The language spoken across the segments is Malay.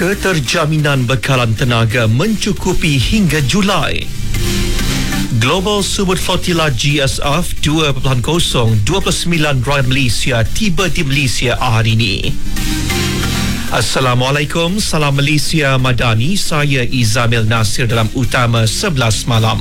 Keterjaminan bekalan tenaga mencukupi hingga Julai. Global Super Flotilla GSF 2.0 29 Royal Malaysia tiba di Malaysia hari ini. Assalamualaikum, salam Malaysia Madani, saya Izamil Nasir dalam Utama 11 malam.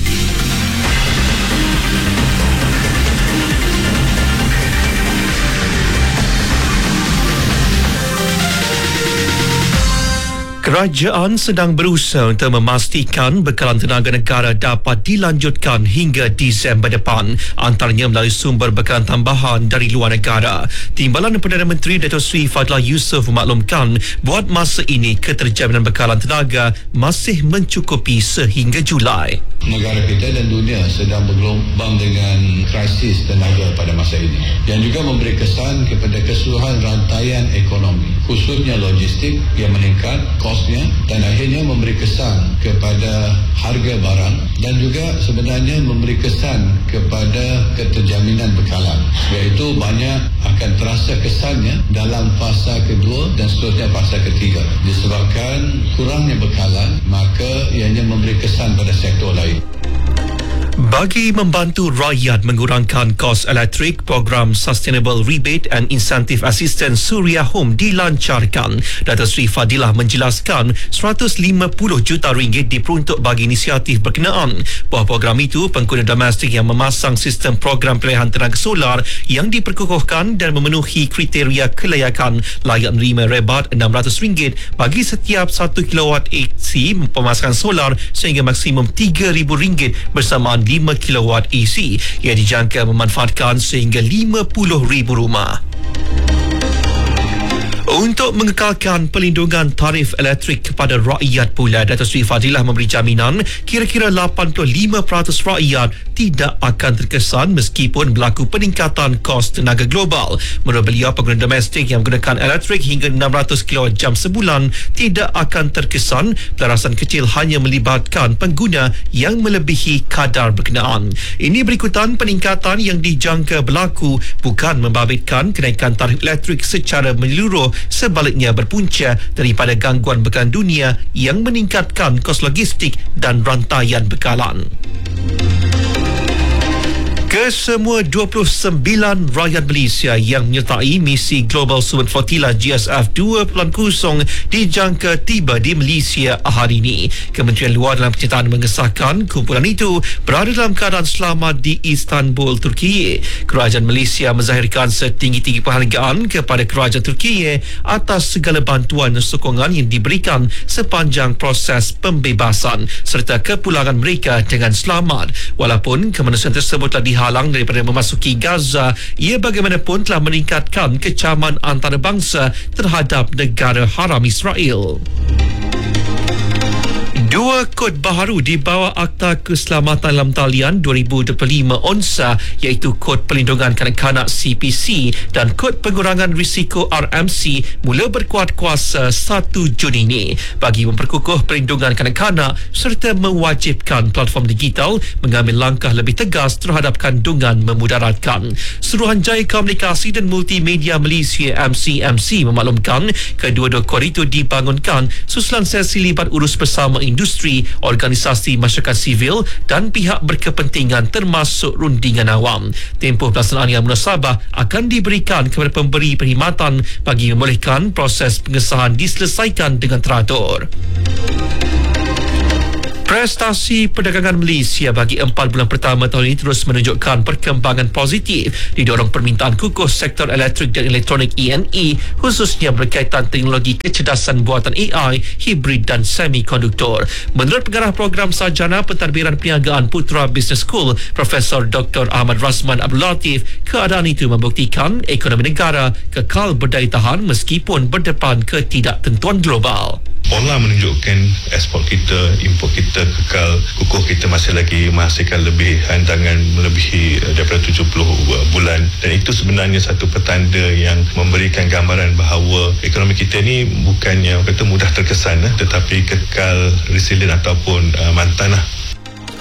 Kerajaan sedang berusaha untuk memastikan bekalan tenaga negara dapat dilanjutkan hingga Disember depan, antaranya melalui sumber bekalan tambahan dari luar negara. Timbalan Perdana Menteri Dato' Sri Fadlah Yusof memaklumkan buat masa ini keterjaminan bekalan tenaga masih mencukupi sehingga Julai. Negara kita dan dunia sedang bergelombang dengan krisis tenaga pada masa ini yang juga memberi kesan kepada keseluruhan rantaian ekonomi, khususnya logistik yang meningkat kosnya dan akhirnya memberi kesan kepada harga barang dan juga sebenarnya memberi kesan kepada keterjaminan bekalan. Iaitu banyak akan terasa kesannya dalam fasa kedua dan seterusnya fasa ketiga. Disebabkan kurangnya bekalan, maka ianya memberi kesan pada sektor lain. Bagi membantu rakyat mengurangkan kos elektrik, program Sustainable Rebate and Incentive Assistance Suria Home dilancarkan. Dato' Sri Fadilah menjelaskan 150 juta ringgit diperuntuk bagi inisiatif berkenaan. Buah program itu, pengguna domestik yang memasang sistem program pilihan tenaga solar yang diperkukuhkan dan memenuhi kriteria kelayakan layak menerima rebat RM600 bagi setiap 1 kilowatt AC pemasangan solar sehingga maksimum RM3,000 bersamaan 5 kilowatt AC yang dijangka memanfaatkan sehingga 50,000 rumah. Untuk mengekalkan pelindungan tarif elektrik kepada rakyat pula, Dato' Sri Fadilah memberi jaminan kira-kira 85% rakyat tidak akan terkesan meskipun berlaku peningkatan kos tenaga global. Menurut beliau, pengguna domestik yang menggunakan elektrik hingga 600 kWh sebulan tidak akan terkesan. Pelarasan kecil hanya melibatkan pengguna yang melebihi kadar berkenaan. Ini berikutan peningkatan yang dijangka berlaku bukan membabitkan kenaikan tarif elektrik secara menyeluruh, sebaliknya berpunca daripada gangguan bekalan dunia yang meningkatkan kos logistik dan rantaian bekalan. Kesemua 29 rakyat Malaysia yang menyertai misi Global Super Flotilla GSF 2.0 dijangka tiba di Malaysia hari ini. Kementerian Luar dalam pernyataan mengesahkan kumpulan itu berada dalam keadaan selamat di Istanbul, Turki. Kerajaan Malaysia menzahirkan setinggi-tinggi penghargaan kepada kerajaan Turki atas segala bantuan dan sokongan yang diberikan sepanjang proses pembebasan serta kepulangan mereka dengan selamat. Walaupun kemanusiaan tersebut telah dihalang daripada memasuki Gaza, ia bagaimanapun telah meningkatkan kecaman antarabangsa terhadap negara haram Israel. Dua kod baharu di bawah Akta Keselamatan dalam Talian 2025 ONSA, iaitu Kod Perlindungan Kanak-kanak CPC dan Kod Pengurangan Risiko RMC mula berkuat kuasa 1 Juni ini bagi memperkukuh perlindungan kanak-kanak serta mewajibkan platform digital mengambil langkah lebih tegas terhadap kandungan memudaratkan. Suruhanjaya Komunikasi dan Multimedia Malaysia MCMC memaklumkan kedua-dua kod itu dibangunkan susulan sesi libat urus bersama industri, organisasi masyarakat sivil dan pihak berkepentingan termasuk rundingan awam. Tempoh pelaksanaan yang munasabah akan diberikan kepada pemberi perkhidmatan bagi membolehkan proses pengesahan diselesaikan dengan teratur. Prestasi perdagangan Malaysia bagi 4 bulan pertama tahun ini terus menunjukkan perkembangan positif didorong permintaan kukuh sektor elektrik dan elektronik E&E, khususnya berkaitan teknologi kecerdasan buatan AI, hibrid dan semikonduktor. Menurut pengarah program sarjana pentadbiran perniagaan Putra Business School, Profesor Dr. Ahmad Rasman Abdul Latif, keadaan itu membuktikan ekonomi negara kekal berdaya tahan meskipun berdepan ketidaktentuan global. Pola menunjukkan ekspor kita, import kita kekal, kukuh kita masih lagi menghasilkan lebih handangan melebihi daripada 70 bulan, dan itu sebenarnya satu petanda yang memberikan gambaran bahawa ekonomi kita ni bukannya mudah terkesan tetapi kekal resilient ataupun mantan.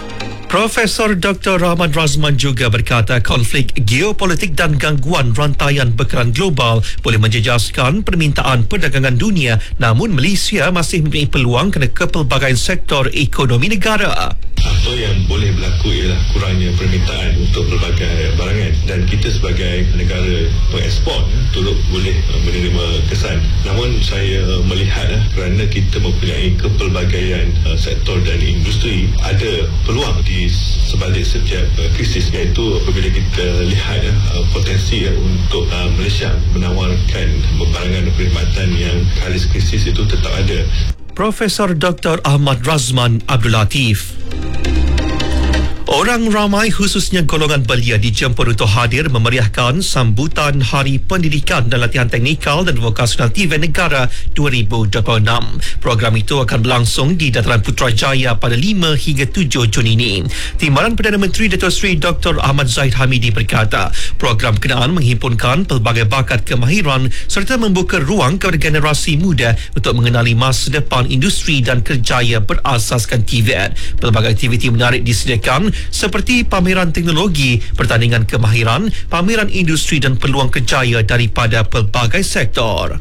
Profesor Dr. Ahmad Razman juga berkata konflik geopolitik dan gangguan rantaian bekalan global boleh menjejaskan permintaan perdagangan dunia, namun Malaysia masih mempunyai peluang kerana kepelbagaian sektor ekonomi negara. Apa yang boleh berlaku ialah kurangnya permintaan untuk berbagai barangan, dan kita sebagai negara pengeksport turut boleh menerima kesan. Namun saya melihat kerana kita mempunyai kepelbagaian sektor dan industri, ada peluang di sebalik setiap krisis, iaitu apabila kita lihat potensi untuk Malaysia menawarkan barangan perkhidmatan yang kalis krisis itu tetap ada. Profesor Dr. Ahmad Razman Abdul Latif. Orang ramai khususnya golongan belia dijemput untuk hadir memeriahkan sambutan Hari Pendidikan dan Latihan Teknikal dan Vokasional TVET Negara 2026. Program itu akan berlangsung di Dataran Putrajaya pada 5 hingga 7 Jun ini. Timbalan Perdana Menteri Dato' Seri Dr. Ahmad Zahid Hamidi berkata, program kenaan menghimpunkan pelbagai bakat kemahiran serta membuka ruang kepada generasi muda untuk mengenali masa depan industri dan kerjaya berasaskan TVET. Pelbagai aktiviti menarik disediakan seperti pameran teknologi, pertandingan kemahiran, pameran industri dan peluang kerjaya daripada pelbagai sektor.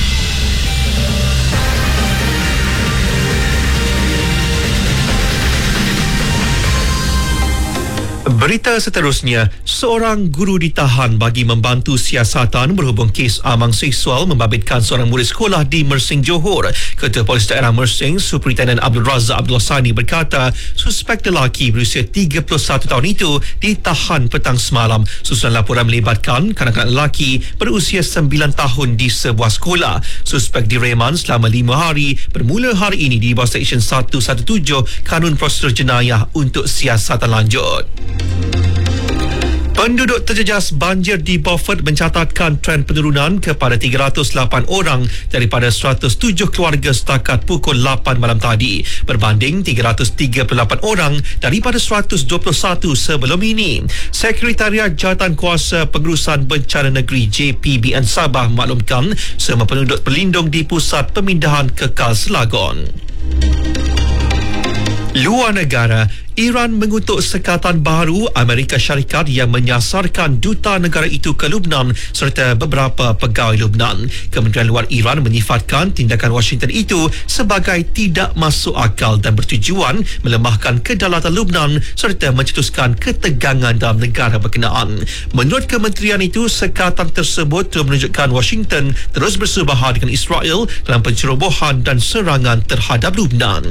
Berita seterusnya, seorang guru ditahan bagi membantu siasatan berhubung kes amang seksual membabitkan seorang murid sekolah di Mersing, Johor. Ketua Polis Daerah Mersing, Superintendent Abdul Razak Abdul Sani berkata, suspek lelaki berusia 31 tahun itu ditahan petang semalam susulan laporan melibatkan kanak-kanak lelaki berusia 9 tahun di sebuah sekolah. Suspek direman selama 5 hari bermula hari ini di bawah Seksyen 117 Kanun Prosedur Jenayah untuk siasatan lanjut. Penduduk terjejas banjir di Beaufort mencatatkan tren penurunan kepada 308 orang daripada 107 keluarga setakat pukul 8 malam tadi, berbanding 338 orang daripada 121 sebelum ini. Sekretariat Jawatankuasa Pengurusan Bencana Negeri JPBN Sabah maklumkan semua penduduk berlindung di Pusat Pemindahan Kekal Selangor. Luar negara, Iran mengutuk sekatan baru Amerika Syarikat yang menyasarkan duta negara itu ke Lebanon serta beberapa pegawai Lebanon. Kementerian Luar Iran menyifatkan tindakan Washington itu sebagai tidak masuk akal dan bertujuan melemahkan kedaulatan Lebanon serta mencetuskan ketegangan dalam negara berkenaan. Menurut kementerian itu, sekatan tersebut menunjukkan Washington terus bersebahar dengan Israel dalam pencerobohan dan serangan terhadap Lebanon.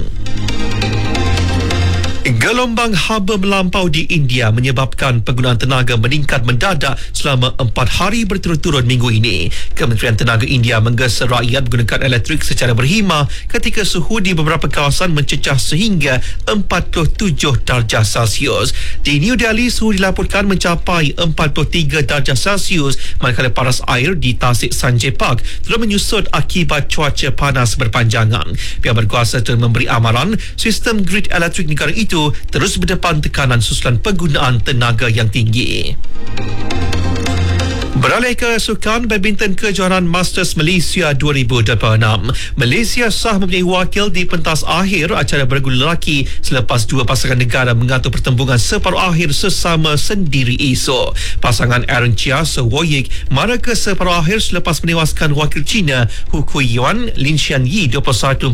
Gelombang haba melampau di India menyebabkan penggunaan tenaga meningkat mendadak selama 4 hari berturut-turut minggu ini. Kementerian Tenaga India menggesa rakyat menggunakan elektrik secara berhima ketika suhu di beberapa kawasan mencecah sehingga 47 darjah Celsius. Di New Delhi, suhu dilaporkan mencapai 43 darjah Celsius, manakala paras air di Tasik Sanjay Park terus menyusut akibat cuaca panas berpanjangan. Pihak berkuasa telah memberi amaran sistem grid elektrik negara itu terus berdepan tekanan susulan penggunaan tenaga yang tinggi. Beralih ke sukan badminton kejohanan Masters Malaysia 2026. Malaysia sah mempunyai wakil di pentas akhir acara bergu lelaki selepas dua pasangan negara mengatur pertembungan separuh akhir sesama sendiri esok. Pasangan Aaron Chia Sewoyik mara ke separuh akhir selepas menewaskan wakil China Hu Kuiyuan Lin Xian Yi 21-14,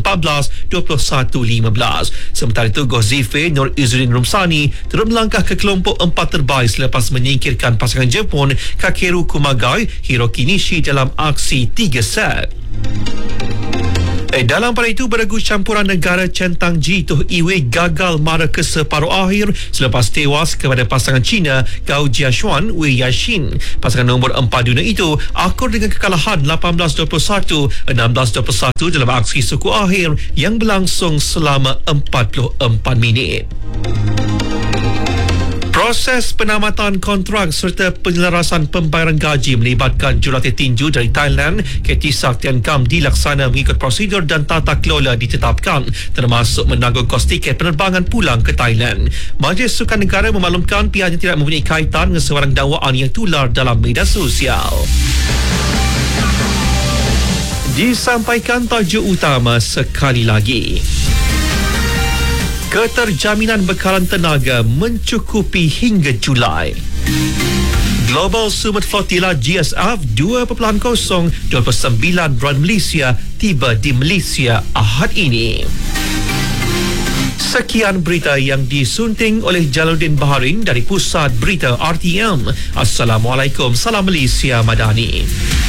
21-15. Sementara itu, Goh Zifei Nur Izzuddin Rumsani terus melangkah ke kelompok 4 terbaik selepas menyingkirkan pasangan Jepun Kakeru Kumagai Hiroki Nishi dalam aksi 3 set. Dalam pada itu, beregu campuran negara centang Ji Toh Iwei gagal mara ke separuh akhir selepas tewas kepada pasangan China Gao Jiashuan Wei Yashin. Pasangan nombor 4 dunia itu akur dengan kekalahan 18-21, 16-21 dalam aksi suku akhir yang berlangsung selama 44 minit. Proses penamatan kontrak serta penyelarasan pembayaran gaji melibatkan jurulatih tinju dari Thailand, KT Saktiankam, dilaksana mengikut prosedur dan tata kelola ditetapkan, termasuk menanggung kos tiket penerbangan pulang ke Thailand. Majlis Sukan Negara memaklumkan pihaknya tidak mempunyai kaitan dengan sebarang dakwaan yang tular dalam media sosial. Disampaikan tajuk utama sekali lagi. Keterjaminan bekalan tenaga mencukupi hingga Julai. Global Summit Flotilla GSF 2.0 29 Run Malaysia tiba di Malaysia Ahad ini. Sekian berita yang disunting oleh Jalaluddin Baharin dari Pusat Berita RTM. Assalamualaikum, salam Malaysia Madani.